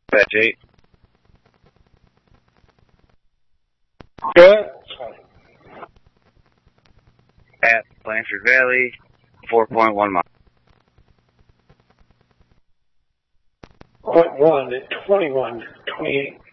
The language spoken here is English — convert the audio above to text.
Patch 8. Good. At Blanchard Valley, 4.1 miles. 0.1 at 21, 28.